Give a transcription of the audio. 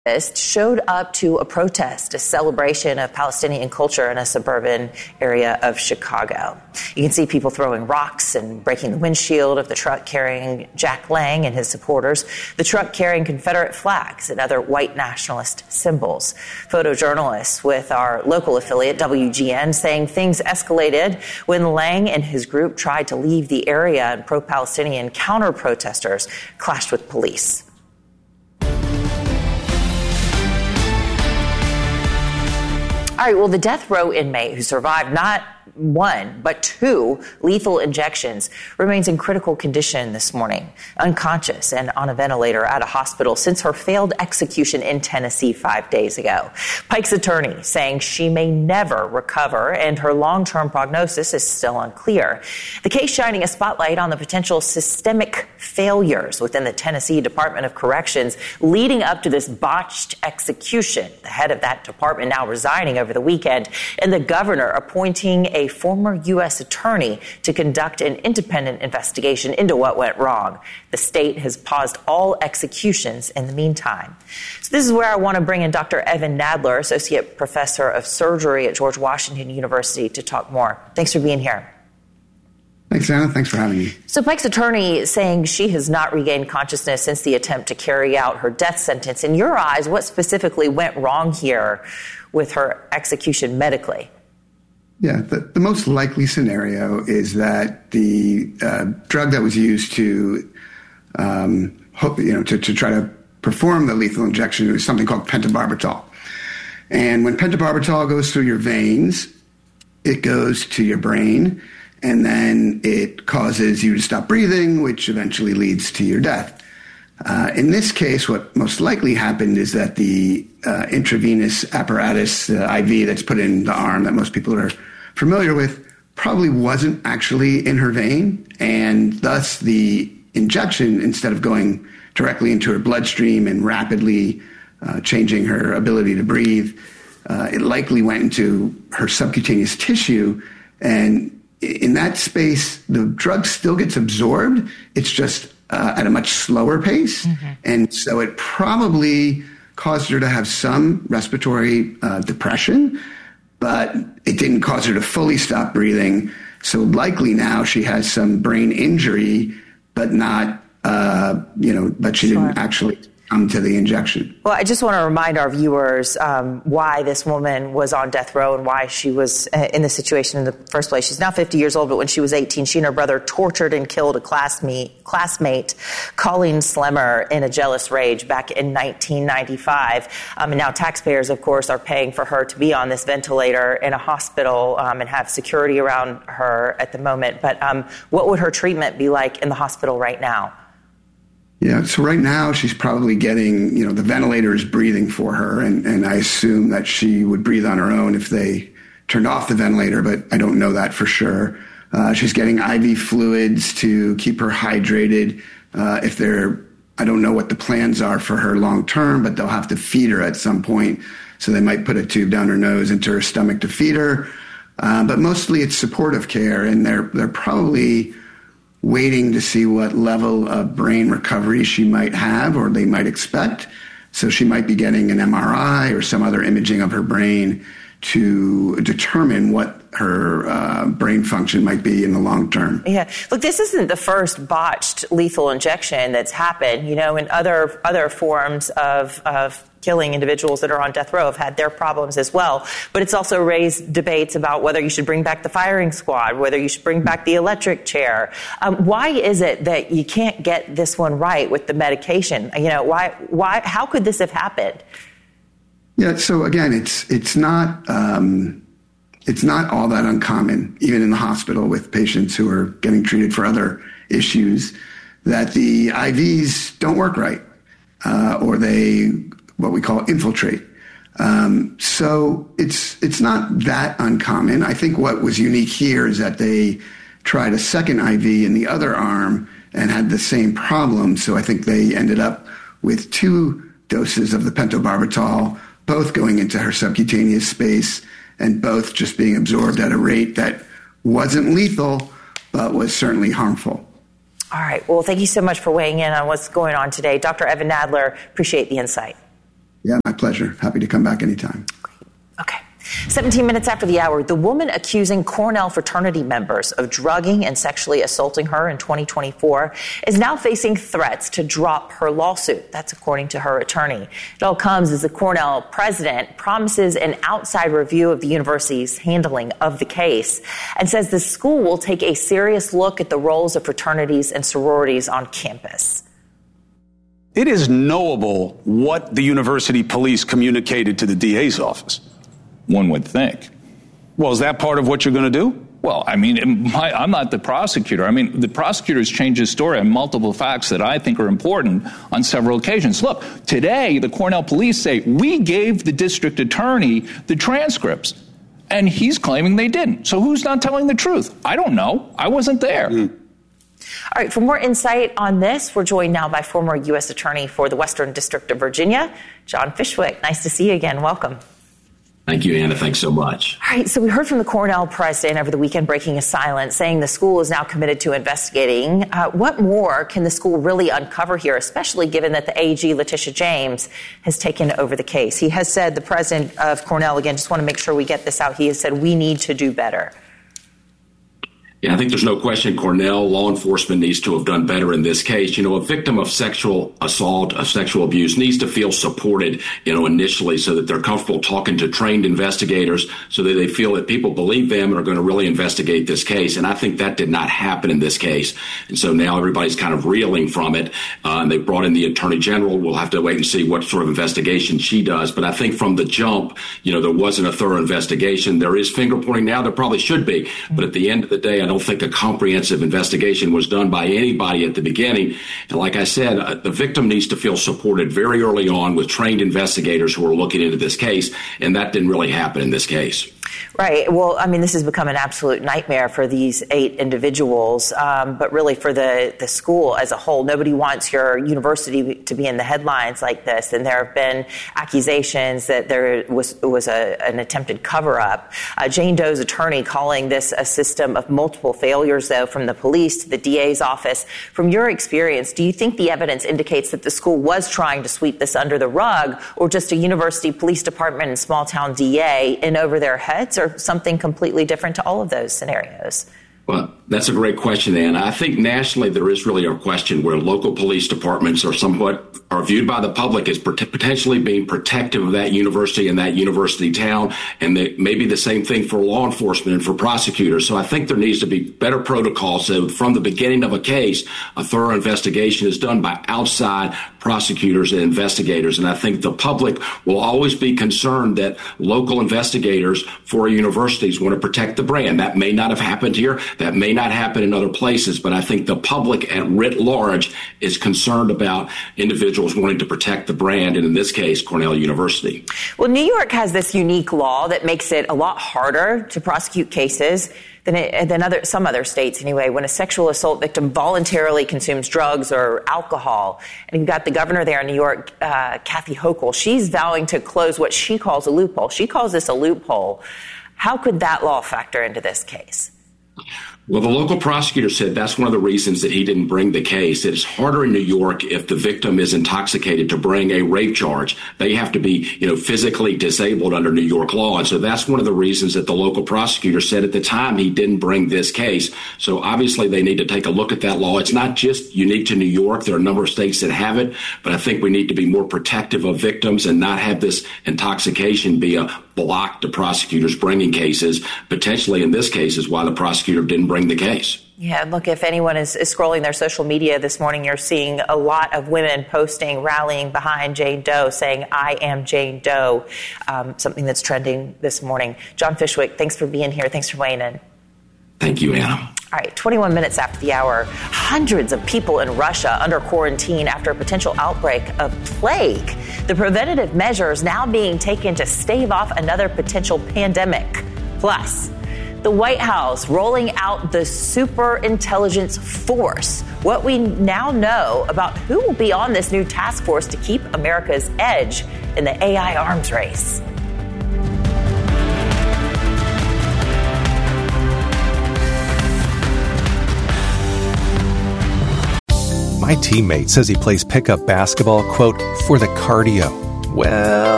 showed up to a protest, a celebration of Palestinian culture in a suburban area of Chicago. You can see people throwing rocks and breaking the windshield of the truck carrying Jack Lang and his supporters, the truck carrying Confederate flags and other white nationalist symbols. Photojournalists with our local affiliate, WGN, saying things escalated when Lang and his group tried to leave the area and pro-Palestinian counter-protesters clashed with police. All right, well, the death row inmate who survived not one, but two lethal injections remains in critical condition this morning, unconscious and on a ventilator at a hospital since her failed execution in Tennessee 5 days ago. Pike's attorney saying she may never recover and her long-term prognosis is still unclear. The case shining a spotlight on the potential systemic failures within the Tennessee Department of Corrections leading up to this botched execution. The head of that department now resigning over the weekend, and the governor appointing a former U.S. attorney to conduct an independent investigation into what went wrong. The state has paused all executions in the meantime. So this is where I want to bring in Dr. Evan Nadler, Associate Professor of Surgery at George Washington University, to talk more. Thanks for being here. Thanks, Anna. Thanks for having me. So Pike's attorney saying she has not regained consciousness since the attempt to carry out her death sentence. In your eyes, what specifically went wrong here with her execution medically? Yeah, the most likely scenario is that the drug that was used to try to perform the lethal injection is something called pentobarbital. And when pentobarbital goes through your veins, it goes to your brain, and then it causes you to stop breathing, which eventually leads to your death. In this case, what most likely happened is that the intravenous apparatus, the IV that's put in the arm that most people are familiar with, probably wasn't actually in her vein, and thus the injection, instead of going directly into her bloodstream and rapidly changing her ability to breathe, it likely went into her subcutaneous tissue, and in that space, the drug still gets absorbed. It's just at a much slower pace, and so it probably caused her to have some respiratory depression, but it didn't cause her to fully stop breathing. So likely now she has some brain injury, but not, but she didn't actually come to the injection. Well, I just want to remind our viewers why this woman was on death row and why she was in this situation in the first place. She's now 50 years old, but when she was 18, she and her brother tortured and killed a classmate, Colleen Slemmer, in a jealous rage back in 1995. And now taxpayers, of course, are paying for her to be on this ventilator in a hospital and have security around her at the moment. But what would her treatment be like in the hospital right now? Yeah, so right now she's probably getting, the ventilator is breathing for her, and I assume that she would breathe on her own if they turned off the ventilator, but I don't know that for sure. She's getting IV fluids to keep her hydrated. I don't know what the plans are for her long term, but they'll have to feed her at some point. So they might put a tube down her nose into her stomach to feed her. But mostly it's supportive care, and they're probably waiting to see what level of brain recovery she might have or they might expect. So she might be getting an MRI or some other imaging of her brain to determine what her brain function might be in the long term. Yeah. Look, this isn't the first botched lethal injection that's happened. In other forms of killing individuals that are on death row have had their problems as well. But it's also raised debates about whether you should bring back the firing squad, whether you should bring back the electric chair. Why is it that you can't get this one right with the medication? Why? How could this have happened? Yeah. So again, it's not all that uncommon, even in the hospital with patients who are getting treated for other issues, that the IVs don't work right, or they what we call infiltrate. So it's not that uncommon. I think what was unique here is that they tried a second IV in the other arm and had the same problem. So I think they ended up with 2 doses of the pentobarbital, both going into her subcutaneous space and both just being absorbed at a rate that wasn't lethal, but was certainly harmful. All right. Well, thank you so much for weighing in on what's going on today. Dr. Evan Nadler, appreciate the insight. Yeah, my pleasure. Happy to come back anytime. Okay. 17 minutes after the hour, the woman accusing Cornell fraternity members of drugging and sexually assaulting her in 2024 is now facing threats to drop her lawsuit. That's according to her attorney. It all comes as the Cornell president promises an outside review of the university's handling of the case and says the school will take a serious look at the roles of fraternities and sororities on campus. It is knowable what the university police communicated to the DA's office. One would think. Well, is that part of what you're going to do? Well, I mean, I'm not the prosecutor. I mean, the prosecutor's changed his story on multiple facts that I think are important on several occasions. Look, today, the Cornell police say, we gave the district attorney the transcripts, and he's claiming they didn't. So who's not telling the truth? I don't know. I wasn't there. All right, for more insight on this, we're joined now by former U.S. Attorney for the Western District of Virginia, John Fishwick. Nice to see you again. Welcome. Thank you, Anna. Thanks so much. All right, so we heard from the Cornell president over the weekend breaking his silence, saying the school is now committed to investigating. What more can the school really uncover here, especially given that the AG, Letitia James, has taken over the case? He has said, the president of Cornell, again, just want to make sure we get this out, he has said we need to do better. Yeah, I think there's no question Cornell law enforcement needs to have done better in this case. You know, a victim of sexual assault, of sexual abuse needs to feel supported, initially so that they're comfortable talking to trained investigators so that they feel that people believe them and are going to really investigate this case. And I think that did not happen in this case. And so now everybody's kind of reeling from it. And they brought in the attorney general. We'll have to wait and see what sort of investigation she does. But I think from the jump, there wasn't a thorough investigation. There is finger pointing now. There probably should be. But at the end of the day, I don't think a comprehensive investigation was done by anybody at the beginning. And like I said, the victim needs to feel supported very early on with trained investigators who are looking into this case. And that didn't really happen in this case. Right. Well, I mean, this has become an absolute nightmare for these 8 individuals, but really for the school as a whole. Nobody wants your university to be in the headlines like this. And there have been accusations that there was an attempted cover-up. Jane Doe's attorney calling this a system of multiple failures, though, from the police to the DA's office. From your experience, do you think the evidence indicates that the school was trying to sweep this under the rug, or just a university police department and small-town DA in over their heads, or something completely different to all of those scenarios? Well, that's a great question, Ann. I think nationally there is really a question where local police departments are viewed by the public as potentially being protective of that university and that university town, and maybe the same thing for law enforcement and for prosecutors. So I think there needs to be better protocols so from the beginning of a case, a thorough investigation is done by outside prosecutors and investigators. And I think the public will always be concerned that local investigators for universities want to protect the brand. That may not have happened here. That may not happen in other places, but I think the public at writ large is concerned about individuals wanting to protect the brand, and in this case, Cornell University. Well, New York has this unique law that makes it a lot harder to prosecute cases than some other states anyway, when a sexual assault victim voluntarily consumes drugs or alcohol. And you've got the governor there in New York, Kathy Hochul. She's vowing to close what she calls a loophole. She calls this a loophole. How could that law factor into this case? Well, the local prosecutor said that's one of the reasons that he didn't bring the case. It's harder in New York if the victim is intoxicated to bring a rape charge. They have to be, physically disabled under New York law. And so that's one of the reasons that the local prosecutor said at the time he didn't bring this case. So obviously they need to take a look at that law. It's not just unique to New York. There are a number of states that have it, but I think we need to be more protective of victims and not have this intoxication be a block to prosecutors bringing cases. Potentially in this case is why the prosecutor didn't bring the case. Yeah, look, if anyone is scrolling their social media this morning, you're seeing a lot of women posting, rallying behind Jane Doe, saying, I am Jane Doe, something that's trending this morning. John Fishwick, thanks for being here. Thanks for weighing in. Thank you, Anna. All right, 21 minutes after the hour, hundreds of people in Russia under quarantine after a potential outbreak of plague. The preventative measures now being taken to stave off another potential pandemic. Plus, the White House rolling out the super intelligence force. What we now know about who will be on this new task force to keep America's edge in the AI arms race. My teammate says he plays pickup basketball, quote, for the cardio. Well,